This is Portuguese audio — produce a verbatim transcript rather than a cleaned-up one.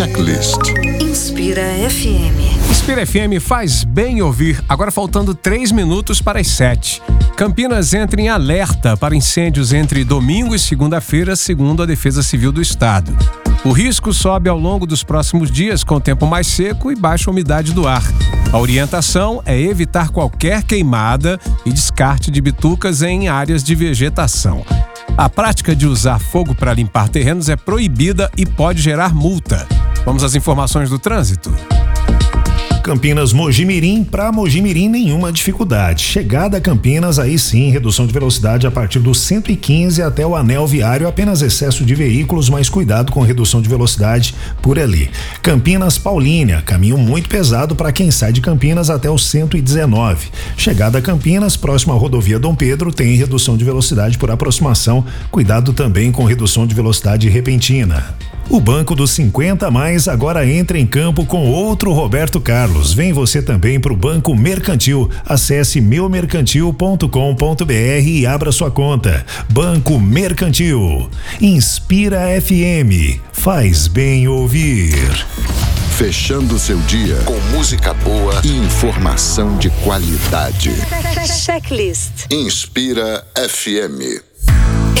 Checklist. Inspira F M. Inspira F M faz bem ouvir. Agora faltando três minutos para as sete. Campinas entra em alerta para incêndios entre domingo e segunda-feira, segundo a Defesa Civil do Estado. O risco sobe ao longo dos próximos dias com o tempo mais seco e baixa umidade do ar. A orientação é evitar qualquer queimada e descarte de bitucas em áreas de vegetação. A prática de usar fogo para limpar terrenos é proibida e pode gerar multa. Vamos às informações do trânsito. Campinas Mojimirim, para Mojimirim nenhuma dificuldade. Chegada a Campinas, aí sim, redução de velocidade a partir do cento e quinze até o anel viário, apenas excesso de veículos, mas cuidado com redução de velocidade por ali. Campinas Paulínia, caminho muito pesado para quem sai de Campinas até o cento e dezenove. Chegada a Campinas, próxima à rodovia Dom Pedro, tem redução de velocidade por aproximação, cuidado também com redução de velocidade repentina. O Banco dos cinquenta a mais agora entra em campo com outro Roberto Carlos. Vem você também para o Banco Mercantil. Acesse meu mercantil ponto com ponto br e abra sua conta. Banco Mercantil. Inspira F M. Faz bem ouvir. Fechando seu dia com música boa e informação de qualidade. Checklist. Inspira F M.